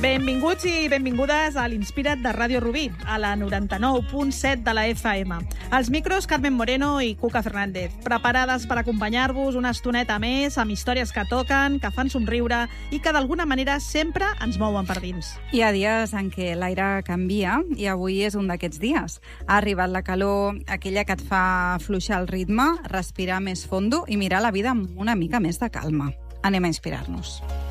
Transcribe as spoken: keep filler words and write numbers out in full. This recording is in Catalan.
Benvinguts i benvingudes a l'Inspira't de Ràdio Rubí, a la noranta-nou punt set de la F M. Als micros, Carmen Moreno i Cuca Fernández, preparades per acompanyar-vos una estoneta més amb històries que toquen, que fan somriure i que d'alguna manera sempre ens mouen per dins. Hi ha dies en què l'aire canvia i avui és un d'aquests dies. Ha arribat la calor, aquella que et fa afluixar el ritme, respirar més fondo i mirar la vida amb una mica més de calma. Anem a inspirar-nos.